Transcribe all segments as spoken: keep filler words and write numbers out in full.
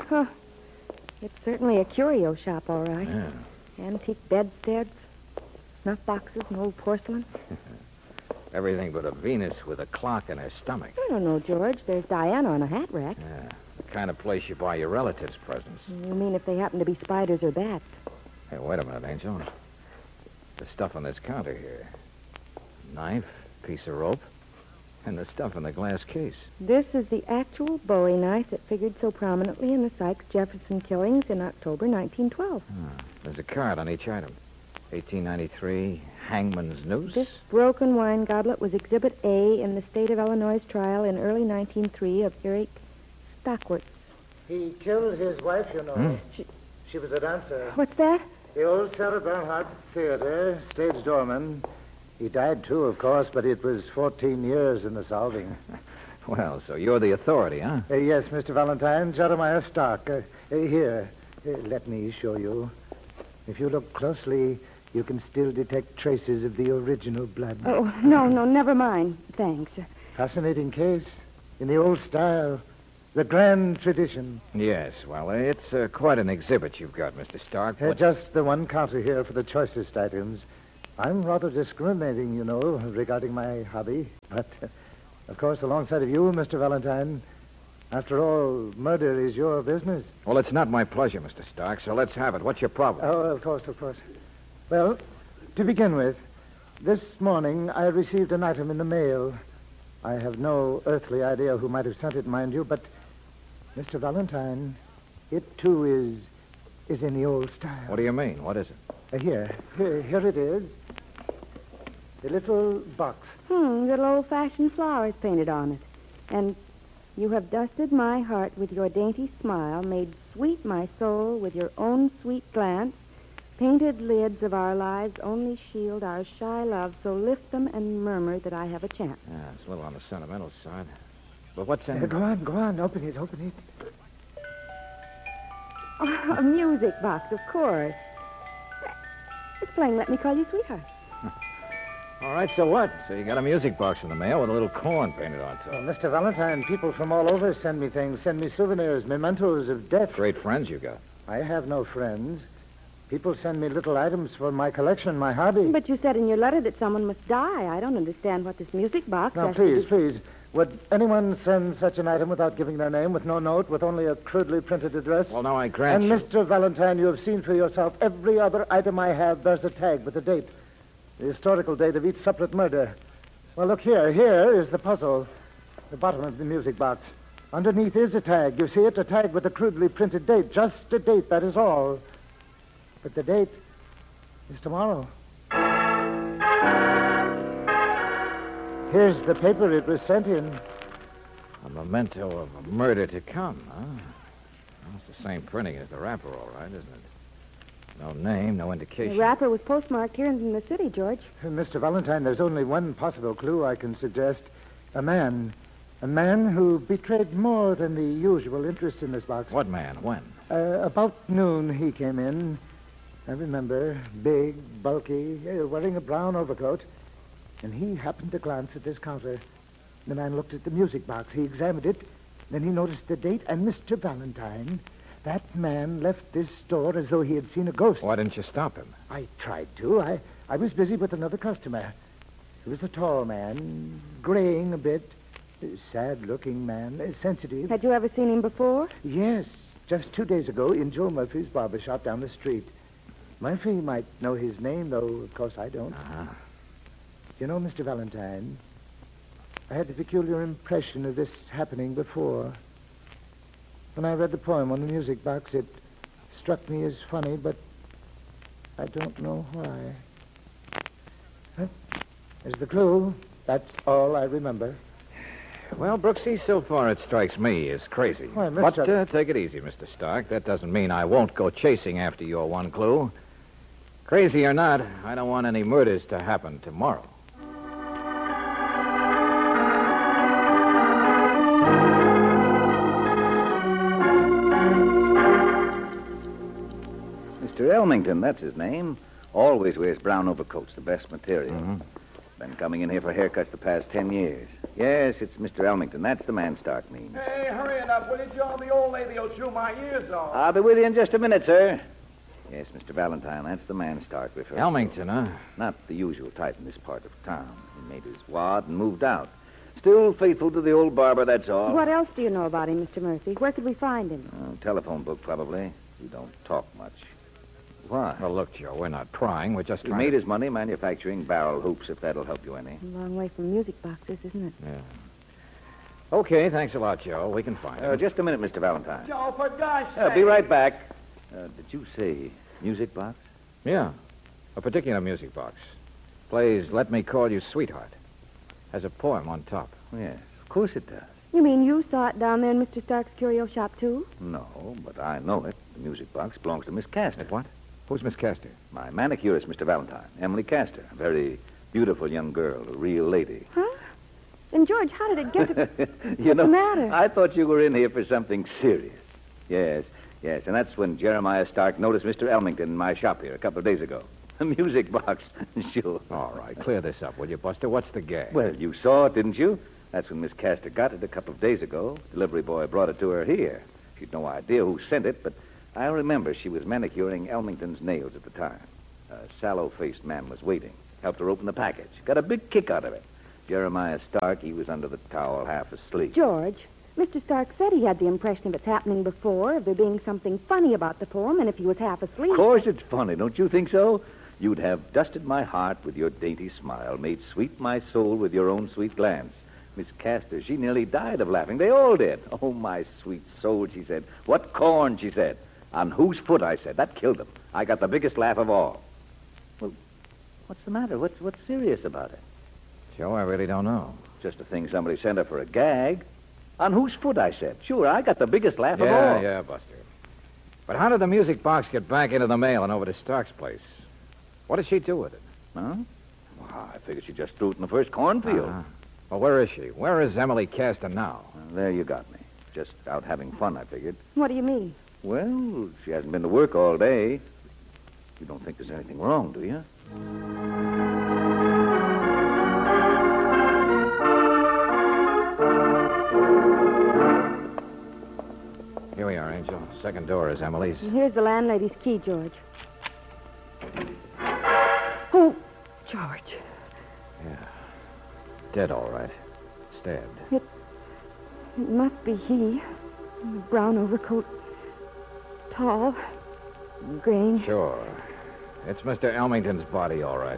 Huh. It's certainly a curio shop, all right. Yeah. Antique bedsteads, snuff boxes, and old porcelain. Everything but a Venus with a clock in her stomach. I don't know, George. There's Diana on a hat rack. Yeah. The kind of place you buy your relatives presents. You mean if they happen to be spiders or bats? Hey, wait a minute, Angel. The stuff on this counter here. Knife, piece of rope, and the stuff in the glass case. This is the actual Bowie knife that figured so prominently in the Sykes-Jefferson killings in October nineteen twelve. Ah, there's a card on each item. eighteen ninety-three, Hangman's Noose. This broken wine goblet was Exhibit A in the state of Illinois trial in early nineteen oh three of Eric Stockworth. He killed his wife, you know. Hmm? She, she was a dancer. What's that? The old Sarah Bernhardt Theater, stage doorman. He died, too, of course, but it was fourteen years in the solving. Well, so you're the authority, huh? Uh, yes, Mister Valentine, Jeremiah Stark. Uh, uh, here, uh, let me show you. If you look closely, you can still detect traces of the original blood. Oh, no, no, never mind. Thanks. Fascinating case. In the old style. The grand tradition. Yes, well, it's uh, quite an exhibit you've got, Mister Stark. Uh, What- just the one counter here for the choicest items. I'm rather discriminating, you know, regarding my hobby. But, uh, of course, alongside of you, Mister Valentine, after all, murder is your business. Well, it's not my pleasure, Mister Stark, so let's have it. What's your problem? Oh, of course, of course. Well, to begin with, this morning I received an item in the mail. I have no earthly idea who might have sent it, mind you, but, Mister Valentine, it, too, is is in the old style. What do you mean? What is it? Uh, here, here, here it is. The little box. Hmm, little old-fashioned flowers painted on it. And you have dusted my heart with your dainty smile, made sweet my soul with your own sweet glance. Painted lids of our lives only shield our shy love, so lift them and murmur that I have a chance. Yeah, it's a little on the sentimental side. But what's in Uh, it? go on, go on. Open it, open it. Oh, a music box, of course. It's playing Let Me Call You Sweetheart. All right, so what? So you got a music box in the mail with a little corn painted on top. Well, Mister Valentine, people from all over send me things, send me souvenirs, mementos of death. Great friends you got. I have no friends. People send me little items for my collection, my hobby. But you said in your letter that someone must die. I don't understand what this music box Now, has to please, do- please. Would anyone send such an item without giving their name, with no note, with only a crudely printed address? Well, now I grant And, you. Mister Valentine, you have seen for yourself every other item I have bears a tag with a date. The historical date of each separate murder. Well, look here. Here is the puzzle. The bottom of the music box. Underneath is a tag. You see it? A tag with a crudely printed date. Just a date, that is all. But the date is tomorrow. Here's the paper it was sent in. A memento of a murder to come, huh? Well, it's the same printing as the wrapper, all right, isn't it? No name, no indication. The wrapper was postmarked here in the city, George. Mister Valentine, there's only one possible clue I can suggest. A man. A man who betrayed more than the usual interest in this box. What man? When? Uh, about noon he came in. I remember, big, bulky, uh, wearing a brown overcoat. And he happened to glance at this counter. The man looked at the music box. He examined it. Then he noticed the date. And Mister Valentine, that man left this store as though he had seen a ghost. Why didn't you stop him? I tried to. I, I was busy with another customer. He was a tall man, graying a bit, a sad-looking man, uh, sensitive. Had you ever seen him before? Yes, just two days ago in Joe Murphy's barber shop down the street. Murphy might know his name, though, of course, I don't. Uh-huh. You know, Mister Valentine, I had the peculiar impression of this happening before. When I read the poem on the music box, it struck me as funny, but I don't know why. Huh? There's the clue. That's all I remember. Well, Brooksy, so far it strikes me as crazy. Why, But Mister uh, take it easy, Mister Stark. That doesn't mean I won't go chasing after your one clue. Crazy or not, I don't want any murders to happen tomorrow. Mister Elmington, that's his name. Always wears brown overcoats, the best material. Mhm. Been coming in here for haircuts the past ten years. Yes, it's Mister Elmington. That's the man Stark means. Hey, hurry it up, will you, Joe? The old lady will chew my ears off. I'll be with you in just a minute, sir. Yes, Mister Valentine, that's the man Stark refers to. Elmington, huh? Not the usual type in this part of town. He made his wad and moved out. Still faithful to the old barber, that's all. What else do you know about him, Mister Murphy? Where could we find him? Uh, telephone book, probably. We don't talk much. Why? Well, look, Joe, we're not prying. We're just He trying made to... his money manufacturing barrel hoops, if that'll help you any. A long way from music boxes, isn't it? Yeah. Okay, thanks a lot, Joe. We can find him. Uh, just a minute, Mister Valentine. Joe, for gosh Uh, sake. be right back. Uh, did you say music box? Yeah, a particular music box. Plays Let Me Call You Sweetheart. Has a poem on top. Yes, of course it does. You mean you saw it down there in Mister Stark's curio shop, too? No, but I know it. The music box belongs to Miss Castor. What? Who's Miss Castor? My manicurist, Mister Valentine. Emily Castor. A very beautiful young girl, a real lady. Huh? And, George, how did it get to... you What's know, the matter? I thought you were in here for something serious. Yes, yes, and that's when Jeremiah Stark noticed Mister Elmington in my shop here a couple of days ago. A music box, sure. All right, clear this up, will you, Buster? What's the gag? Well, you saw it, didn't you? That's when Miss Castor got it a couple of days ago. Delivery boy brought it to her here. She'd no idea who sent it, but I remember she was manicuring Elmington's nails at the time. A sallow-faced man was waiting. Helped her open the package. Got a big kick out of it. Jeremiah Stark, he was under the towel half asleep. George, Mister Stark said he had the impression of its happening before, of there being something funny about the poem, and if he was half asleep... Of course it's funny, don't you think so? You'd have dusted my heart with your dainty smile, made sweet my soul with your own sweet glance. Miss Castor, she nearly died of laughing. They all did. Oh, my sweet soul, she said. What corn, she said. On whose foot, I said. That killed them. I got the biggest laugh of all. Well, what's the matter? What's, what's serious about it? Joe, I really don't know. Just a thing somebody sent her for a gag. On whose foot, I said. Sure, I got the biggest laugh of Yeah, all. yeah, Buster. But how did the music box get back into the mail and over to Stark's place? What did she do with it? Huh? Well, I figured she just threw it in the first cornfield. Uh-huh. Well, where is she? Where is Emily Castor now? Well, there you got me. Just out having fun, I figured. What do you mean? Well, she hasn't been to work all day. You don't think there's anything wrong, do you? Here we are, Angel. Second door is Emily's. And here's the landlady's key, George. Oh, George. Yeah. Dead, all right. Stabbed. It must be he. Brown overcoat. Tall. Graying. Sure. It's Mister Elmington's body, all right.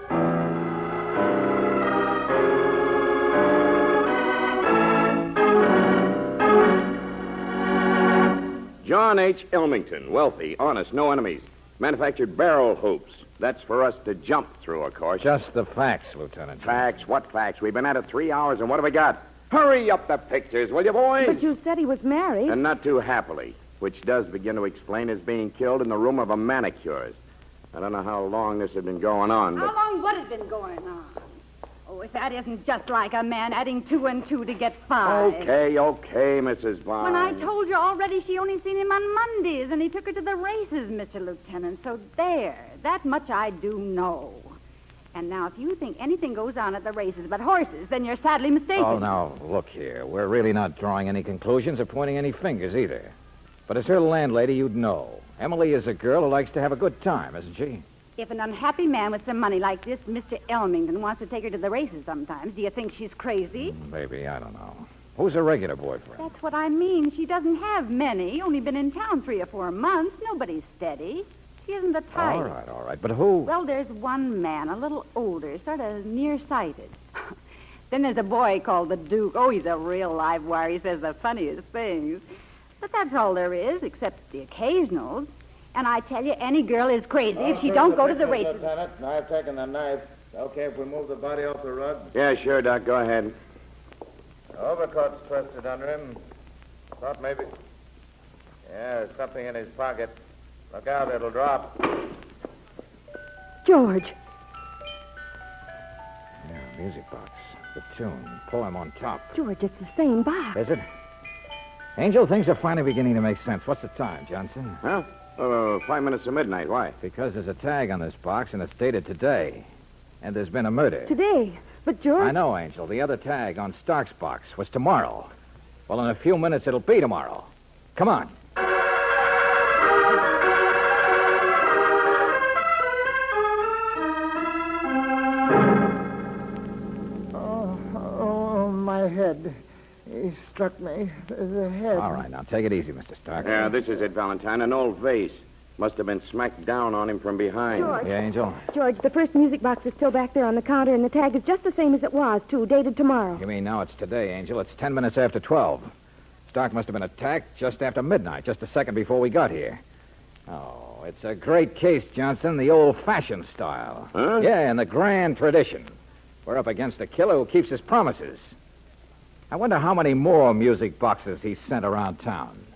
John H. Elmington, wealthy, honest, no enemies. Manufactured barrel hoops. That's for us to jump through, of course. Just the facts, Lieutenant. Facts? What facts? We've been at it three hours, and what have we got? Hurry up the pictures, will you, boys? But you said he was married. And not too happily, which does begin to explain his being killed in the room of a manicurist. I don't know how long this had been going on, but... How long what has been going on? Oh, if that isn't just like a man adding two and two to get five. Okay, okay, Missus Vaughn. When I told you already she only seen him on Mondays, and he took her to the races, Mister Lieutenant. So there, that much I do know. And now, if you think anything goes on at the races but horses, then you're sadly mistaken. Oh, now, look here. We're really not drawing any conclusions or pointing any fingers either. But as her landlady, you'd know. Emily is a girl who likes to have a good time, isn't she? If an unhappy man with some money like this, Mister Elmington, wants to take her to the races sometimes, do you think she's crazy? Maybe, I don't know. Who's a regular boyfriend? That's what I mean. She doesn't have many. Only been in town three or four months. Nobody's steady. She isn't the type. All right, all right. But who? Well, there's one man, a little older, sort of nearsighted. Then there's a boy called the Duke. Oh, he's a real live wire. He says the funniest things. But that's all there is, except the occasionals. And I tell you, any girl is crazy if she don't go to the races. Lieutenant, I've taken the knife. Okay if we move the body off the rug? Yeah, sure, Doc. Go ahead. Overcoat's twisted under him. Thought maybe... Yeah, there's something in his pocket. Look out, it'll drop. George. Yeah, music box. The tune. Poem on top. George, it's the same box. Is it? Angel, things are finally beginning to make sense. What's the time, Johnson? Huh? Uh, five minutes to midnight. Why? Because there's a tag on this box, and it's dated today. And there's been a murder. Today. But, George... I know, Angel. The other tag on Stark's box was tomorrow. Well, in a few minutes, it'll be tomorrow. Come on. Oh, oh, my head. He struck me. The head. All right, now take it easy, Mister Stark. Yeah, this is it, Valentine. An old vase. Must have been smacked down on him from behind. George. Yeah, Angel? George, the first music box is still back there on the counter, and the tag is just the same as it was, too, dated tomorrow. You mean now it's today, Angel? It's ten minutes after twelve. Stark must have been attacked just after midnight, just a second before we got here. Oh, it's a great case, Johnson, the old-fashioned style. Huh? Yeah, in the grand tradition. We're up against a killer who keeps his promises. I wonder how many more music boxes he's sent around town.